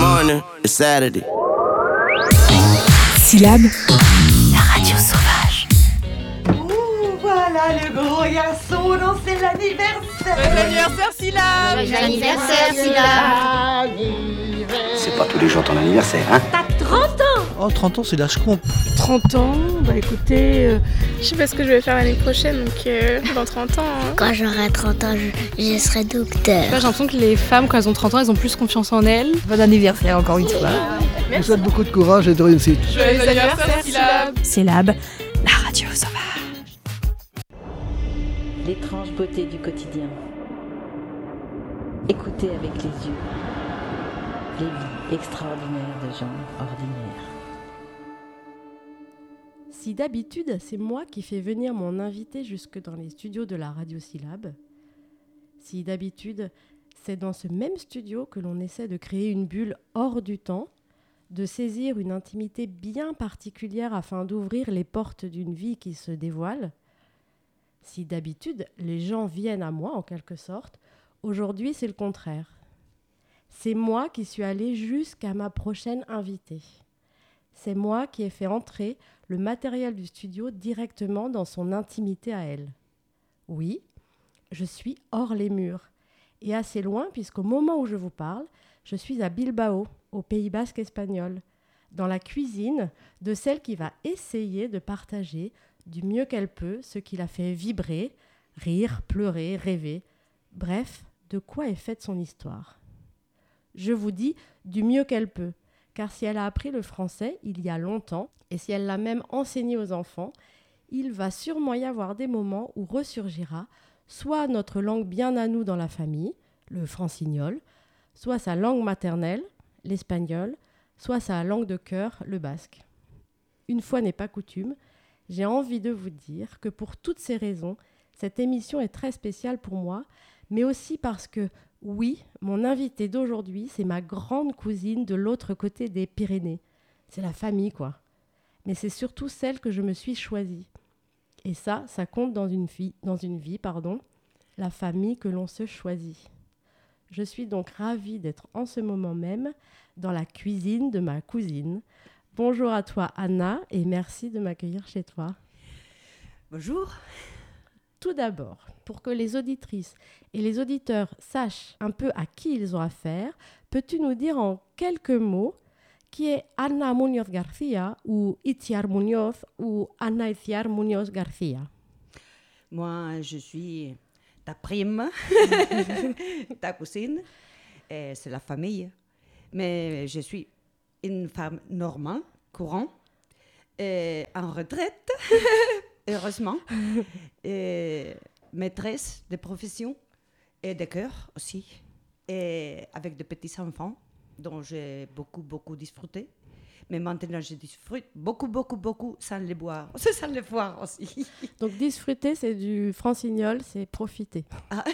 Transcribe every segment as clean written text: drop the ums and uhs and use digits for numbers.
morning, it's Saturday. Syllab, la radio sauvage. Ouh, voilà le gros garçon, non, c'est l'anniversaire. Joyeux anniversaire, Syllab. Joyeux anniversaire, Syllab. C'est pas tous les jours ton anniversaire, hein? T'as 30 ans. Oh, 30 ans, c'est l'âge con. 30 ans, bah écoutez, je sais pas ce que je vais faire l'année prochaine, donc dans 30 ans. Hein. Quand j'aurai 30 ans, je serai docteur. J'ai l'impression que les femmes, quand elles ont 30 ans, elles ont plus confiance en elles. Bon anniversaire encore une fois. Je vous souhaite beaucoup de courage et de réussite. Joyeux anniversaire, Syllab. Syllab, la radio sauvage. L'étrange beauté du quotidien. Écoutez avec les yeux les vies extraordinaires de gens ordinaires. Si d'habitude, c'est moi qui fais venir mon invité jusque dans les studios de la radio Syllab, si d'habitude, c'est dans ce même studio que l'on essaie de créer une bulle hors du temps, de saisir une intimité bien particulière afin d'ouvrir les portes d'une vie qui se dévoile, si d'habitude, les gens viennent à moi en quelque sorte, aujourd'hui c'est le contraire. C'est moi qui suis allée jusqu'à ma prochaine invitée. C'est moi qui ai fait entrer le matériel du studio directement dans son intimité à elle. Oui, je suis hors les murs. Et assez loin, puisqu'au moment où je vous parle, je suis à Bilbao, au Pays Basque espagnol, dans la cuisine de celle qui va essayer de partager du mieux qu'elle peut ce qui la fait vibrer, rire, pleurer, rêver. Bref, de quoi est faite son histoire. Je vous dis du mieux qu'elle peut, car si elle a appris le français il y a longtemps, et si elle l'a même enseigné aux enfants, il va sûrement y avoir des moments où ressurgira soit notre langue bien à nous dans la famille, le francignol, soit sa langue maternelle, l'espagnol, soit sa langue de cœur, le basque. Une fois n'est pas coutume, j'ai envie de vous dire que pour toutes ces raisons, cette émission est très spéciale pour moi, mais aussi parce que, oui, mon invitée d'aujourd'hui, c'est ma grande cousine de l'autre côté des Pyrénées. C'est la famille, quoi. Mais c'est surtout celle que je me suis choisie. Et ça compte dans une vie, la famille que l'on se choisit. Je suis donc ravie d'être en ce moment même dans la cuisine de ma cousine. Bonjour à toi, Anna, et merci de m'accueillir chez toi. Bonjour. Tout d'abord, pour que les auditrices et les auditeurs sachent un peu à qui ils ont affaire, peux-tu nous dire en quelques mots qui est Anna Muñoz García ou Itziar Muñoz ou Anna Itziar Muñoz García? Moi, je suis ta prime, ta cousine, et c'est la famille. Mais je suis une femme normale, courante, et en retraite, heureusement, et maîtresse de profession et de cœur aussi, et avec de petits-enfants dont j'ai beaucoup disfruté. Mais maintenant, je disfrute beaucoup sans les boire, sans les voir aussi. Donc, disfruter, c'est du francignol, c'est profiter. Ah.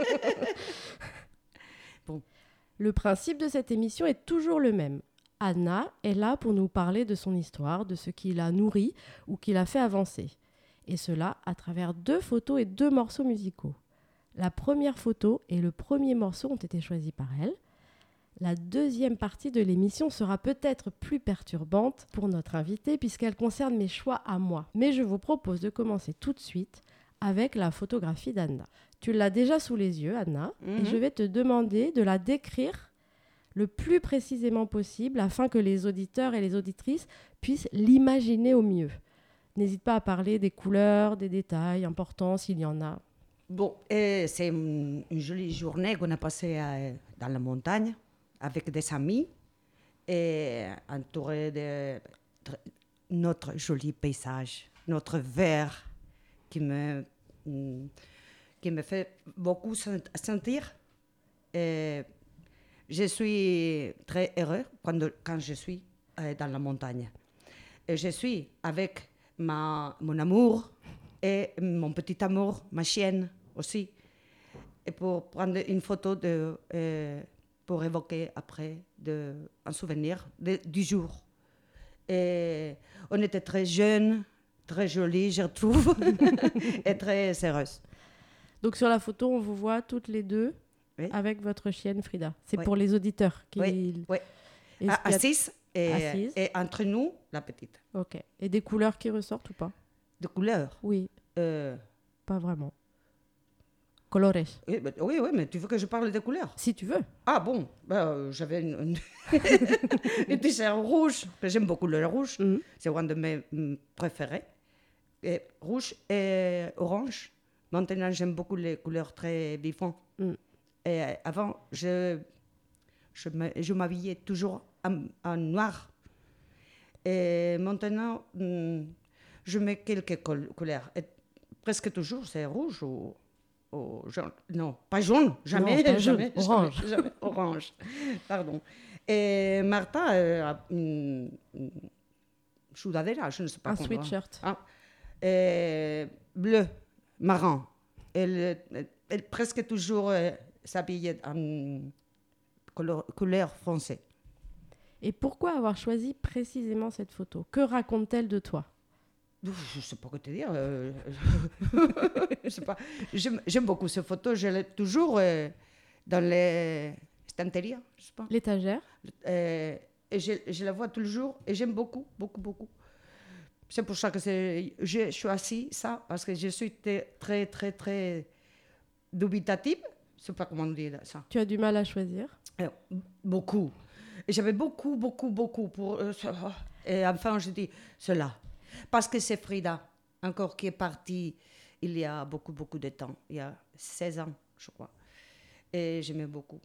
Bon. Le principe de cette émission est toujours le même. Anna est là pour nous parler de son histoire, de ce qui l'a nourrie ou qui l'a fait avancer. Et cela à travers 2 photos et 2 morceaux musicaux. La première photo et le premier morceau ont été choisis par elle. La deuxième partie de l'émission sera peut-être plus perturbante pour notre invitée puisqu'elle concerne mes choix à moi. Mais je vous propose de commencer tout de suite avec la photographie d'Anna. Tu l'as déjà sous les yeux, Anna, et je vais te demander de la décrire le plus précisément possible afin que les auditeurs et les auditrices puissent l'imaginer au mieux. N'hésite pas à parler des couleurs, des détails importants s'il y en a. Bon, c'est une jolie journée qu'on a passée dans la montagne avec des amis et entouré de notre joli paysage, notre vert qui me fait beaucoup sentir. Et je suis très heureux quand je suis dans la montagne. Et je suis avec mon amour et mon petit amour, ma chienne aussi, et pour prendre une photo pour évoquer après un souvenir du jour. Et on était très jeunes, très jolis, je trouve, et très heureuses. Donc sur la photo, on vous voit toutes les deux avec votre chienne Frida. C'est pour les auditeurs qui... Oui. Assise Assise. et entre nous, la petite. Ok. Et des couleurs qui ressortent ou pas? De couleur. Oui, Euh, pas vraiment. Colores. oui, mais tu veux que je parle de couleurs? Si tu veux. Ah bon, j'avais une t-shirt rouge, que j'aime beaucoup le rouge. Mhm. C'est un de mes préférés. Et rouge et orange. Maintenant, j'aime beaucoup les couleurs très vivantes. Mm. Et avant, je m'habillais toujours en noir. Et maintenant, je mets quelques couleurs. Et presque toujours, c'est rouge ou jaune. Non, pas jaune, jamais. Non, pas jaune, jamais, orange. jamais, orange. Pardon. Et Martha a une sudadera, je ne sais pas Un comment. sweatshirt. Ah. Et bleu, marron. Elle presque toujours s'habillait en couleur française. Et pourquoi avoir choisi précisément cette photo? Que raconte-t-elle de toi? Je ne sais pas quoi te dire. Je sais pas. J'aime beaucoup ces photos. Je l'ai toujours dans les stanteries, je sais pas. L'étagère? Et je la vois toujours et j'aime beaucoup, beaucoup, beaucoup. C'est pour ça que j'ai choisi ça, parce que je suis très, très, très dubitative. Je ne sais pas comment dire ça. Tu as du mal à choisir? Beaucoup. Et j'avais beaucoup, beaucoup, beaucoup pour... et enfin, je dis cela. Parce que c'est Frida, encore qui est partie il y a beaucoup, beaucoup de temps. Il y a 16 ans, je crois. Et j'aimais beaucoup.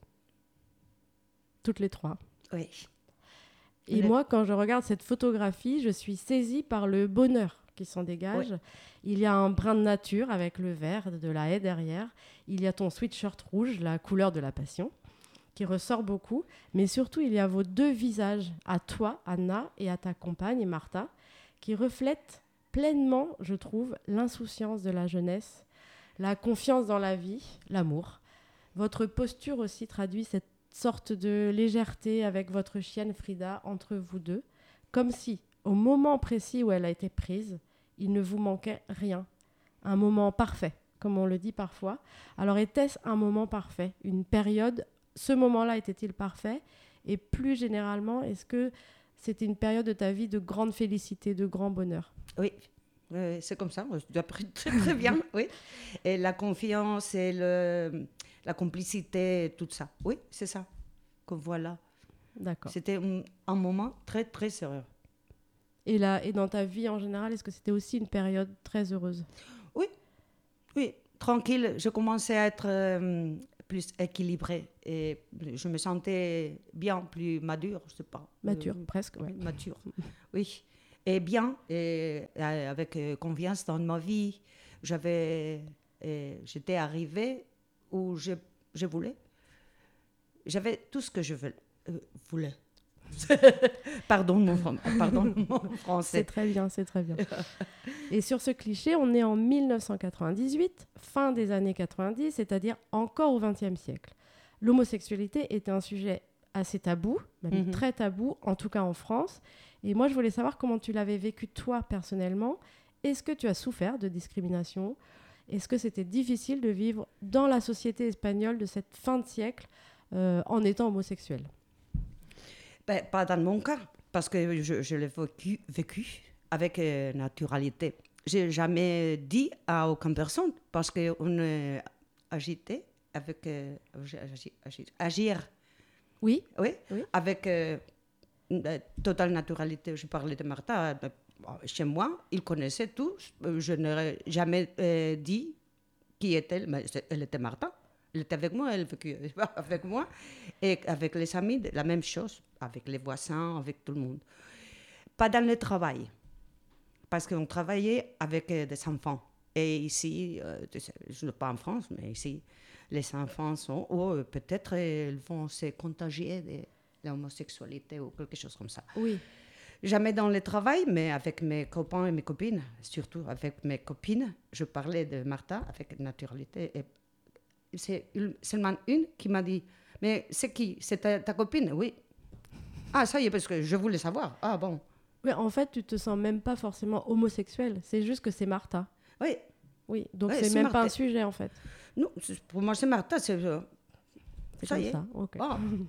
Toutes les trois. Oui. Et moi, quand je regarde cette photographie, je suis saisie par le bonheur qui s'en dégage. Oui. Il y a un brin de nature avec le vert de la haie derrière. Il y a ton sweatshirt rouge, la couleur de la passion, qui ressort beaucoup. Mais surtout, il y a vos deux visages, à toi, Anna, et à ta compagne, Martha, qui reflètent pleinement, je trouve, l'insouciance de la jeunesse, la confiance dans la vie, l'amour. Votre posture aussi traduit cette sorte de légèreté avec votre chienne Frida entre vous deux, comme si, au moment précis où elle a été prise, il ne vous manquait rien. Un moment parfait, comme on le dit parfois. Alors était-ce un moment parfait? Une période, ce moment-là était-il parfait? Et plus généralement, est-ce que c'était une période de ta vie de grande félicité, de grand bonheur? Oui, c'est comme ça. Tu as pris très, très bien. Oui. Et la confiance et la complicité, tout ça. Oui, c'est ça. Que voilà. D'accord. C'était un moment très, très sérieux. Et dans ta vie en général, est-ce que c'était aussi une période très heureuse? Oui, tranquille. Je commençais à être plus équilibrée et je me sentais bien, plus mature, je sais pas. Mature, presque, ouais. Mature, oui. Et bien, et avec confiance dans ma vie. J'étais arrivée où je voulais. J'avais tout ce que je voulais. Pardon mon français. C'est très bien, c'est très bien. Et sur ce cliché, on est en 1998, fin des années 90, c'est-à-dire encore au XXe siècle. L'homosexualité était un sujet assez tabou, même très tabou, en tout cas en France. Et moi, je voulais savoir comment tu l'avais vécu toi personnellement. Est-ce que tu as souffert de discrimination? Est-ce que c'était difficile de vivre dans la société espagnole de cette fin de siècle en étant homosexuel? Pas dans mon cas, parce que je l'ai vécu avec naturalité. Je n'ai jamais dit à aucune personne, parce qu'on agitait avec... agir. Oui. Avec totale naturalité. Je parlais de Martha. Chez moi, ils connaissaient tous. Je n'aurais jamais dit qui est-elle, mais elle était Martha. Elle était avec moi, elle vécut avec moi. Et avec les amis, la même chose. Avec les voisins, avec tout le monde. Pas dans le travail. Parce qu'on travaillait avec des enfants. Et ici, je ne suis pas en France, mais ici, les enfants sont... peut-être ils vont se contagier de l'homosexualité ou quelque chose comme ça. Oui. Jamais dans le travail, mais avec mes copains et mes copines. Surtout avec mes copines. Je parlais de Martha avec naturalité. Et c'est seulement une qui m'a dit, mais c'est qui? C'est ta copine? Oui. Ah, ça y est, parce que je voulais savoir. Ah, bon. Oui, en fait, tu te sens même pas forcément homosexuel. C'est juste que c'est Martha. Oui. Oui, donc Oui, c'est même Martha. pas un sujet, en fait. Non, pour moi, c'est Martha. C'est C'est ça comme y est. ça, ok. Oh.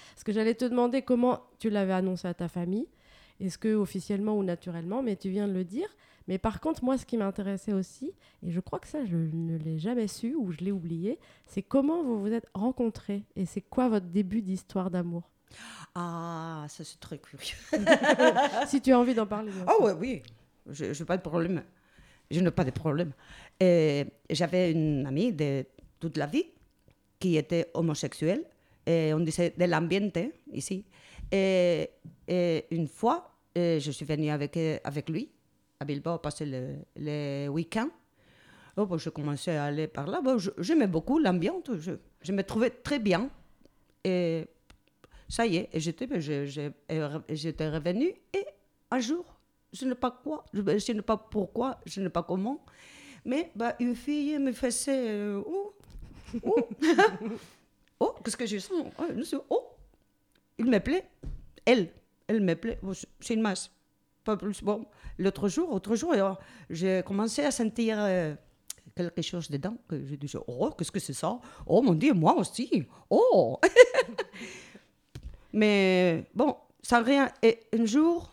Parce que j'allais te demander comment tu l'avais annoncé à ta famille. Est-ce que officiellement ou naturellement, mais tu viens de le dire. Mais par contre, moi, ce qui m'intéressait aussi, et je crois que ça, je ne l'ai jamais su ou je l'ai oublié, c'est comment vous vous êtes rencontrés et c'est quoi votre début d'histoire d'amour? Ah, ça c'est très curieux. Si tu as envie d'en parler. Bien sûr. Oh oui, je n'ai pas de problème. Je n'ai pas de problème. Et j'avais une amie de toute la vie qui était homosexuelle. Et on disait de l'ambiente ici. Et une fois, je suis venue avec lui à Bilbao passer le week-end. Oh, bon, je commençais à aller par là. Bon, j'aimais beaucoup l'ambiance. Je me trouvais très bien. Et ça y est, j'étais revenue. Et un jour, je ne sais pas quoi, je ne sais pas pourquoi, je ne sais pas comment, mais une fille me faisait oh, qu'est-ce que je sens? Oh, il me plaît. Elle me plaît. C'est une masse. Pas plus. Bon, autre jour, j'ai commencé à sentir quelque chose dedans. Que je disais, oh, qu'est-ce que c'est ça? Oh mon Dieu, moi aussi. Oh. Mais ça n'a rien. Et un jour,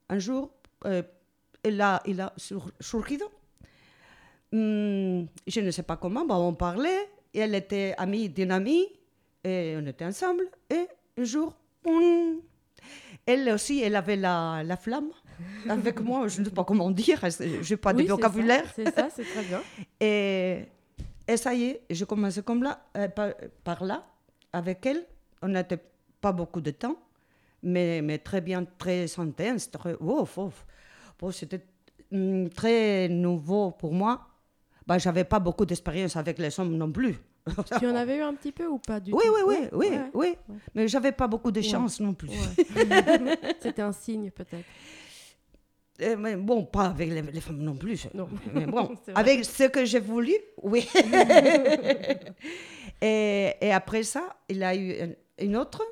il a surgido. Je ne sais pas comment, on parlait. Et elle était amie d'une amie. Et on était ensemble. Et un jour, elle aussi, elle avait la flamme. Avec moi, je ne sais pas comment dire. Je n'ai pas de vocabulaire. C'est ça, c'est très bien. Et ça y est, j'ai commencé comme là, par là, avec elle. On n'était pas beaucoup de temps, mais très bien, très intense, très... Bon, c'était très nouveau pour moi. Je n'avais pas beaucoup d'expérience avec les hommes non plus. Tu en avais eu un petit peu ou pas du tout? Oui. Mais je n'avais pas beaucoup de chance non plus. Ouais. C'était un signe peut-être. Mais bon, pas avec les femmes non plus. Non. Mais bon, avec ce que j'ai voulu, oui. et après ça, il a eu une autre.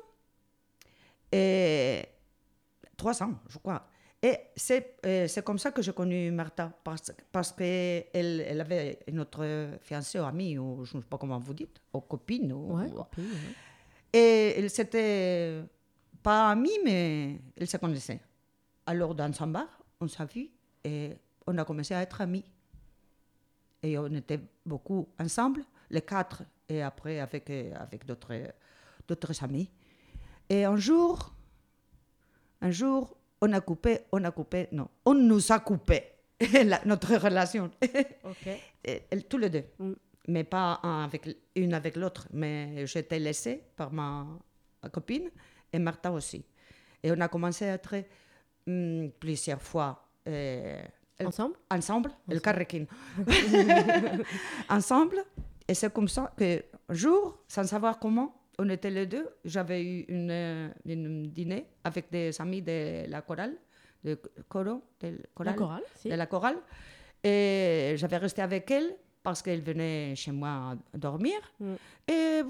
Et 3 ans, je crois. Et c'est comme ça que j'ai connu Martha, parce qu'elle avait une autre fiancée ou amie, ou je ne sais pas comment vous dites, ou copine. Copine, ouais. Et elle s'était pas amie, mais elle se connaissait. Alors, dans un bar, on s'est vu et on a commencé à être amis. Et on était beaucoup ensemble, les 4, et après avec d'autres amis. Et un jour, on nous a coupé notre relation. Okay. Tous les deux. Mais pas une avec l'autre. Mais j'étais laissée par ma copine et Martha aussi. Et on a commencé à être plusieurs fois ensemble, le carrequin. Ensemble. Et c'est comme ça qu'un jour, sans savoir comment, on était les deux. J'avais eu une dîner avec des amis de la chorale, de la chorale. Et j'avais resté avec elle parce qu'elle venait chez moi dormir. Et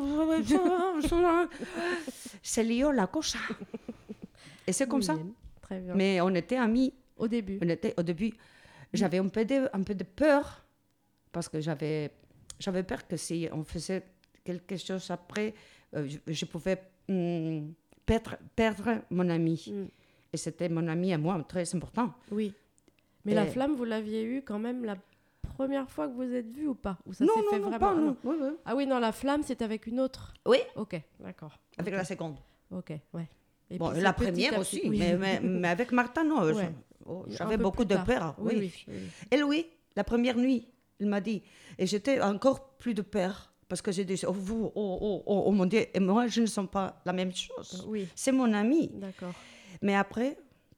c'est lié la cosa. Et c'est comme ça. Très bien. Mais on était amis. Au début. J'avais un peu de peur parce que j'avais peur que si on faisait quelque chose après, je pouvais perdre mon ami. Et c'était mon ami à moi, très important. Oui. Mais la flamme, vous l'aviez eue quand même la première fois que vous êtes vus ou pas? Ou ça non, s'est fait non, vraiment pas, non. Oui. Ah oui, non, la flamme, c'était avec une autre. Oui. Ok, d'accord. Avec la seconde. Ok, ouais. Et bon, puis la première aussi, oui. mais avec Martha, non. Ouais. J'avais beaucoup de peur. Oui. Et lui, la première nuit, il m'a dit, et j'étais encore plus de peur, parce que j'ai dit, oh mon Dieu, et moi, je ne sens pas la même chose. Oui. C'est mon ami. D'accord. Mais après,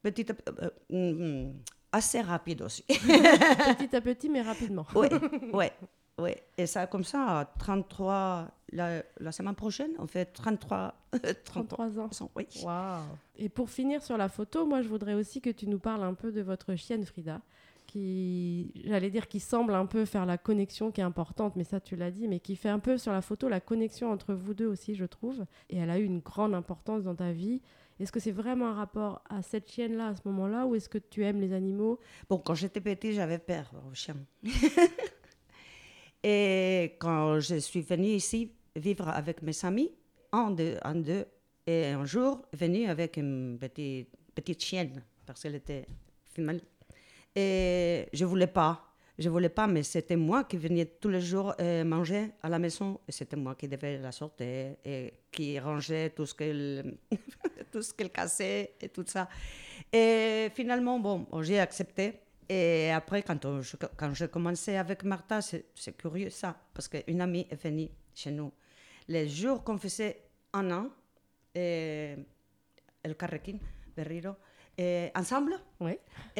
assez rapide aussi. Petit à petit, mais rapidement. Oui. Et ça, comme ça, 33, la semaine prochaine, on fait 33 ans. Oui. Waouh. Et pour finir sur la photo, moi, je voudrais aussi que tu nous parles un peu de votre chienne Frida, qui semble un peu faire la connexion qui est importante, mais ça, tu l'as dit, mais qui fait un peu sur la photo la connexion entre vous deux aussi, je trouve. Et elle a eu une grande importance dans ta vie. Est-ce que c'est vraiment un rapport à cette chienne-là à ce moment-là, ou est-ce que tu aimes les animaux? Bon, quand j'étais petite, j'avais peur aux chiens. Et quand je suis venue ici vivre avec mes amis, un, deux, Et un jour, est venue avec une petite chienne, parce qu'elle était femelle. Et je voulais pas, mais c'était moi qui venais tous les jours manger à la maison. Et c'était moi qui devais la sortir et qui rangeait tout ce qu'elle tout ce qu'elle cassait et tout ça. Et finalement, bon, j'ai accepté. Et après, quand j'ai commencé avec Martha, c'est curieux ça, parce qu'une amie est venue chez nous. Les jours qu'on faisait un an, El Carrequín, Berriro, ensemble, Oui.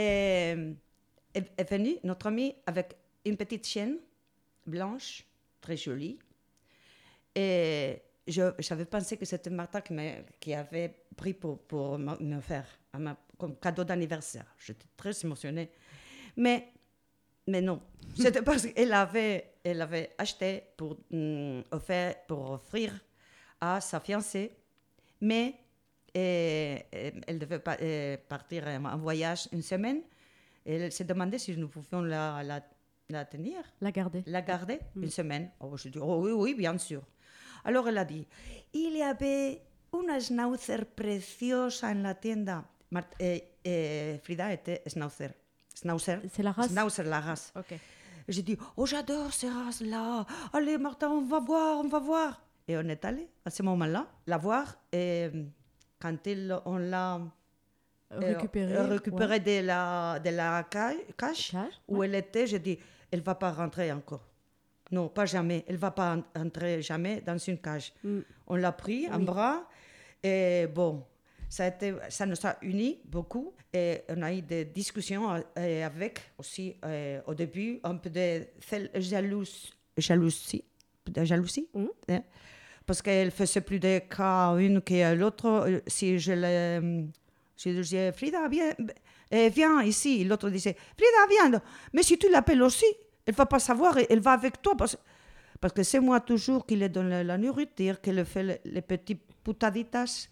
est venue notre amie avec une petite chienne blanche, très jolie. Et j'avais pensé que c'était Martha qui avait pris pour me faire comme cadeau d'anniversaire. J'étais très émotionnée. Mais non, c'était parce qu'elle avait acheté pour offrir à sa fiancée, mais elle devait partir en voyage une semaine. Et elle s'est demandé si nous pouvions la tenir. La garder. La garder une semaine. Oh, je dis, oh oui, bien sûr. Alors elle a dit, il y avait una schnauzer preciosa en la tienda. Frida était schnauzer. C'est la race. Schnauzer, la race. Ok. J'ai dit, oh, j'adore ces races-là. Allez, Martha, on va voir. Et on est allé à ce moment-là la voir. Et quand on l'a récupérée de la cage où elle était, j'ai dit, elle ne va pas rentrer encore. Non, pas jamais. Elle ne va pas entrer jamais dans une cage. On l'a pris en bras. Et bon, ça nous a unis beaucoup. Et on a eu des discussions avec aussi, au début, un peu de jalousie. Hein? Parce qu'elle faisait plus de cas une que l'autre. Si je disais, Frida, viens ici. L'autre disait, Frida, viens. Mais si tu l'appelles aussi, elle ne va pas savoir, elle va avec toi. Parce que c'est moi toujours qui lui donne la nourriture, qui lui fait les petits putaditas,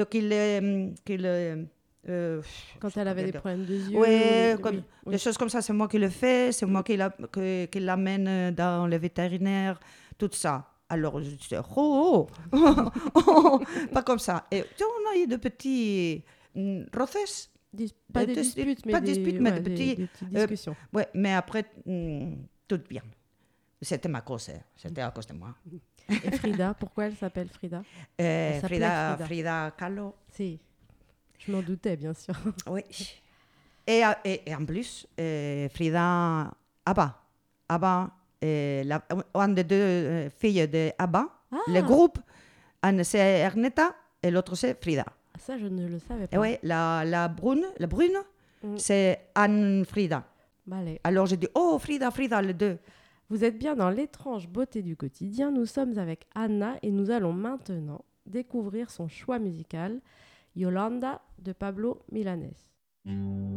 quand elle avait des problèmes de yeux. Oui, des choses comme ça, c'est moi qui le fais, c'est moi qui l'amène dans le vétérinaire, tout ça. Alors, je disais, pas comme ça. Et on a eu de petits roces. Pas des disputes, mais des petites discussions. Oui, mais après, tout bien. C'était ma cause, c'était à cause de moi. Et Frida, pourquoi elle s'appelle Frida? Frida Kahlo. Si, je m'en doutais, bien sûr. Oui. Et en plus, Frida Abba. Abba, une des deux filles de Abba, le groupe, une c'est Ernetta et l'autre c'est Frida. Ça, je ne le savais pas. Et oui, la brune, c'est Anne Frida. Allez. Alors j'ai dit, oh Frida, les deux. Vous êtes bien dans l'étrange beauté du quotidien. Nous sommes avec Anna et nous allons maintenant découvrir son choix musical, Yolanda de Pablo Milanés.